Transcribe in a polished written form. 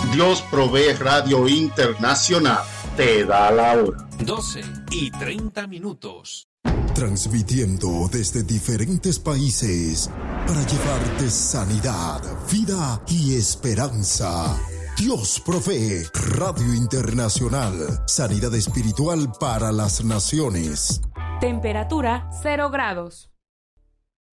Dios Provee Radio Internacional te da la hora. 12:30. Transmitiendo desde diferentes países para llevarte sanidad, vida y esperanza. Dios Provee Radio Internacional. Sanidad espiritual para las naciones. Temperatura 0 grados.